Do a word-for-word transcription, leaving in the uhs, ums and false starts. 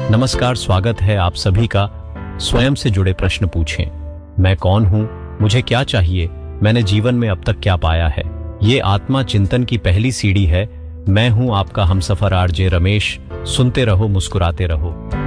नमस्कार, स्वागत है आप सभी का। स्वयं से जुड़े प्रश्न पूछें। मैं कौन हूँ, मुझे क्या चाहिए, मैंने जीवन में अब तक क्या पाया है। ये आत्मा चिंतन की पहली सीढ़ी है। मैं हूँ आपका हमसफर आरजे रमेश। सुनते रहो, मुस्कुराते रहो।